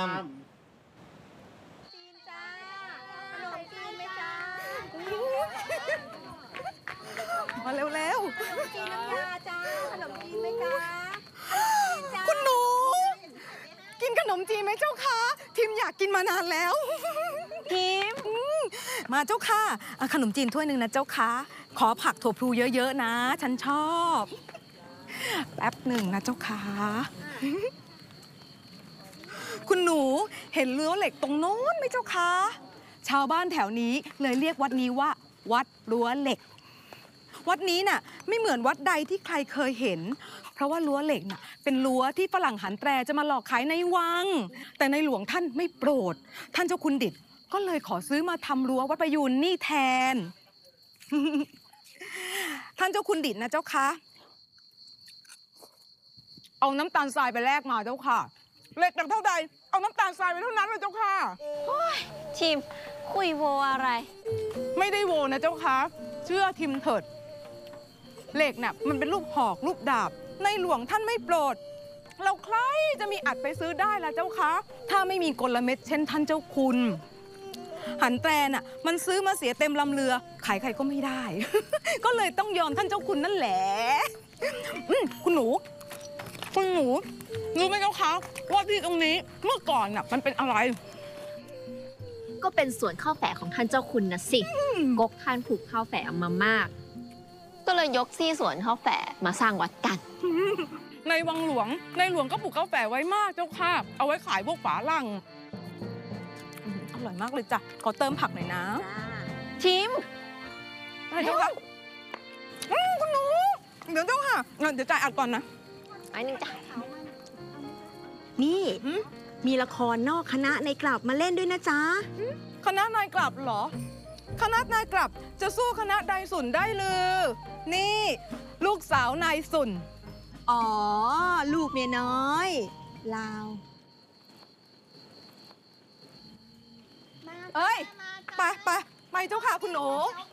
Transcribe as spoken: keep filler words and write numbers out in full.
จีนจ้าขนมจีนไหมจ้ามาเร็วๆขนมจีนน้ำยาจ้าขนมจีนไหมจ้าคุณหนูกินขนมจีนไหมเจ้าคะทิมอยากกินมานานแล้วทิมมาเจ้าค่ะขนมจีนถ้วยหนึ่งนะเจ้าคะขอผักถั่วพลูเยอะๆนะฉันชอบแป๊บหนึ่งนะเจ้าค่ะคุณหนูเห็นรั้วเหล็กตรงโน้นไหมเจ้าคะชาวบ้านแถวนี้เลยเรียกวัดนี้ว่าวัดรั้วเหล็กวัดนี้น่ะไม่เหมือนวัดใดที่ใครเคยเห็นเพราะว่ารั้วเหล็กน่ะเป็นรั้วที่ฝรั่งหันแตรจะมาหลอกขายในวังแต่ในหลวงท่านไม่โปรดท่านเจ้าคุณดิษฐ์ก็เลยขอซื้อมาทำรั้ววัดประยูนนี่แทน ท่านเจ้าคุณดิษฐ์นะเจ้าคะเอาน้ำตาลทรายไปแลกมาเจ้าค่ะเหล็กหนักเท่าใดเอาน้ำตาลทรายไปเท่านั้นเลยเจ้าค่ะทีมคุยโวอะไรไม่ได้โวนะเจ้าค่ะเชื่อทิมเถิดเหล็กน่ะมันเป็นรูปหอกรูปดาบในหลวงท่านไม่โปรดเราใครจะมีอัดไปซื้อได้ล่ะเจ้าคะถ้าไม่มีกลเม็ดเช่นท่านเจ้าคุณหันแตรน่ะมันซื้อมาเสียเต็มลำเรือขายใครก็ไม่ได้ ก็เลยต้องยอมท่านเจ้าคุณนั่นแหละคุณหนูคุณหนูรู้ไหมเจ้าคะว่าที่ตรงนี้เมื่อก่อนน่ะมันเป็นอะไรก็เป็นสวนข้าวแฝของท่านเจ้าคุณนะสิกกท่านผูกข้าวแฝมามากก็เลยยกที่สวนข้าวแฝมาสร้างวัดกันในวังหลวงในหลวงก็ปลูกข้าวแฝไว้มากเจ้าค่ะเอาไว้ขายพวกฝาลังอร่อยมากเลยจ้ะขอเติมผักหน่อยนะชิมอะไรเจ้าค่ะคุณหนูเดี๋ยวเจ้าค่ะเดี๋ยวจ่ายอัดก่อนนะไอ้นึงจ้ะนี่มีละครนอกคณะในกลับมาเล่นด้วยนะจ๊ะคณะนายกลับเหรอคณะนายกลับจะสู้คณะนายสุนได้หรือนี่ลูกสาวนายสุนอ๋อลูกเมียน้อยลาวเอ้ยไปไปไปเจ้าค่ะคุณหนู